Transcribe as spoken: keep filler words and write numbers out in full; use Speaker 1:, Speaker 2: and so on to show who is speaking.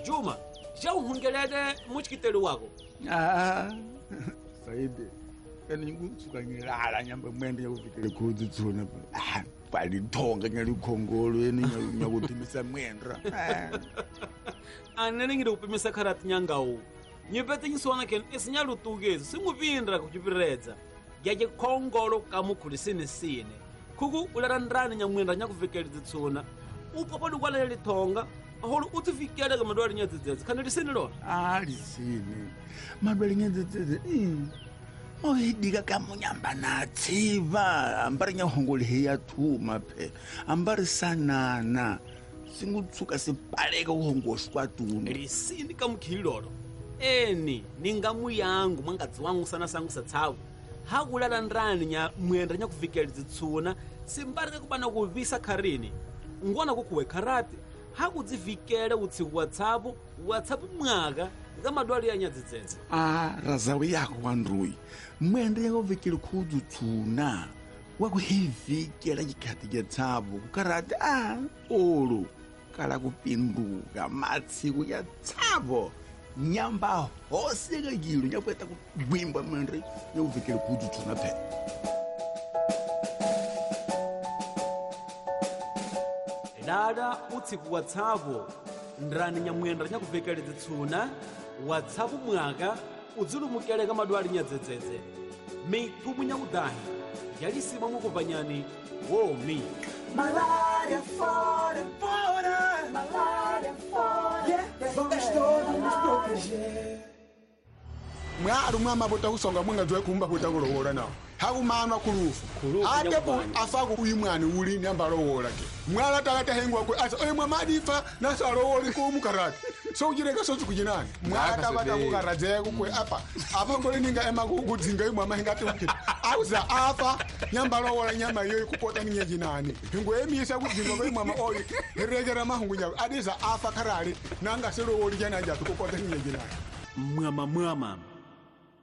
Speaker 1: Juma, já uhungelede muchikitelu wako.
Speaker 2: Ah, Saidi. Kani ngutsuka ngilala nyamba mwende yakuvikele khudzi tsona. Ah, pali thonga nyali khongolo yeni nyakutimisa mwendra.
Speaker 1: Anene ngide kupimisa kharati nyangawo. Nyipete nyisona ken isinyalu tugezi singuvindra kuchipiredza. Yaje khongolo kamukhulisini sine. Kuku ularandrani nyamwendra nyakuvikele tsona. Upapa lukwalele thonga. Aholo utifikele ka madwali nyatsetse kana lisini lo.
Speaker 2: Ah, lisini. Madwali nyatsetse. Mohidika ka munyamba na tsiva ambari nyahongole heya thuma phe ambari sanana singutsuka sipaleka uhongoshi kwatuna
Speaker 1: lisini ka mukhilolo eni ningamu yangu mwangadzi wangu sana sangu satsawu hakulala ndrani nya mwendra nya kuvikela dzitsuna simbarika kubana kuvisa kharini ngona kukuwe kharati hakudzivikela utsiku watsapo watsapo mwaka nga madwali ya nyadzedzedze.
Speaker 2: Ah, razawi yako wandruyi mwende yakuvikele khudzi tsuna wakuhivikela chikhati cha tsavo kukarati ah olo kala kupinduka matsiku ya tsavo nyamba hoseka yilo nyakweta kugwimba mwende yakuvikele khudzi tsuna phe.
Speaker 1: Dada utsiku watsavo ndrani nyamwendra nyakuvikele dzitsuna watsapo mwaka udzilumukeleka madwali nyadzedzedze mithumu nyakudahi yalisima mukupanyani womi
Speaker 3: Malaria fora, fora, malaria fora, yeah. Vamos todos nos proteger.
Speaker 4: Mwaru mwama bota kusonga mwanga zwe kumba bota kulowola nawo hakumanwa kulufu atepo afaku uyimwani uli nyambalo wola ke mwala talata hengwa kwe asa oye mwamadifa nasa lowoli ku mukarati so ujireka so kujinani mwala tabata kukaraze kwe apa apa ngoli ninga ema kudzinga imwe mahingati ukita auza apa nyambalo wola nyama yoyi kupota ninye jinani ngwe emisa kudzinga kwe mwama oyi regera mahungunya adiza apa karali nanga selo woli jana njatu kupota ninye jinani
Speaker 1: mwama mwama